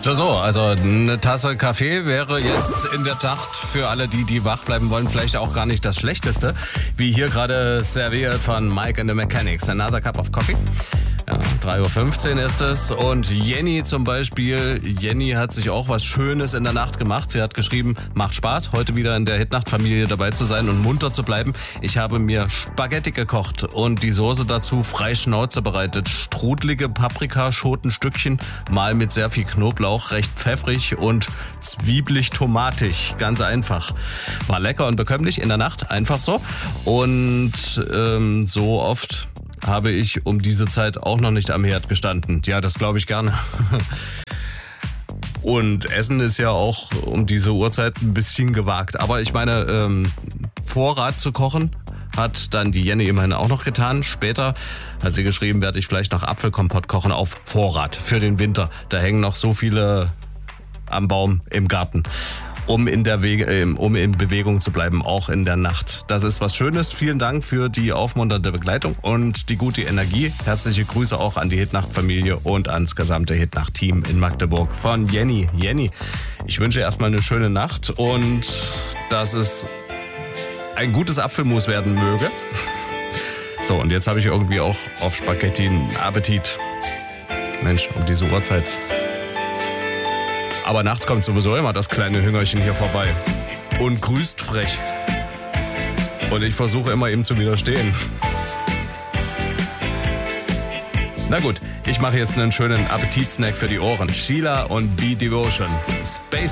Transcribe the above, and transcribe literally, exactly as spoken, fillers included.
So, so, also eine Tasse Kaffee wäre jetzt in der Nacht für alle, die, die wach bleiben wollen, vielleicht auch gar nicht das Schlechteste. Wie hier gerade serviert von Mike and the Mechanics. Another cup of coffee. Ja, drei Uhr fünfzehn ist es. Und Jenny zum Beispiel, Jenny hat sich auch was Schönes in der Nacht gemacht. Sie hat geschrieben, macht Spaß, heute wieder in der Hitnacht-Familie dabei zu sein und munter zu bleiben. Ich habe mir Spaghetti gekocht und die Soße dazu frei Schnauze bereitet. Strudelige Paprikaschotenstückchen, mal mit sehr viel Knoblauch, recht pfeffrig und zwiebelig-tomatig. Ganz einfach. War lecker und bekömmlich in der Nacht, einfach so. Und ähm, so oft habe ich um diese Zeit auch noch nicht am Herd gestanden. Ja, das glaube ich gerne. Und Essen ist ja auch um diese Uhrzeit ein bisschen gewagt. Aber ich meine, ähm, Vorrat zu kochen hat dann die Jenny immerhin auch noch getan. Später hat sie geschrieben, werde ich vielleicht noch Apfelkompott kochen auf Vorrat für den Winter. Da hängen noch so viele am Baum im Garten. Um in der Wege, um in Bewegung zu bleiben, auch in der Nacht. Das ist was Schönes. Vielen Dank für die aufmunternde Begleitung und die gute Energie. Herzliche Grüße auch an die Hitnacht-Familie und ans gesamte Hitnacht-Team in Magdeburg von Jenny. Jenny, ich wünsche erstmal eine schöne Nacht und dass es ein gutes Apfelmus werden möge. So, und jetzt habe ich irgendwie auch auf Spaghetti einen Appetit. Mensch, um diese Uhrzeit. Aber nachts kommt sowieso immer das kleine Hüngerchen hier vorbei und grüßt frech. Und ich versuche immer ihm zu widerstehen. Na gut, ich mache jetzt einen schönen Appetitsnack für die Ohren. Sheila und Be Devotion. Space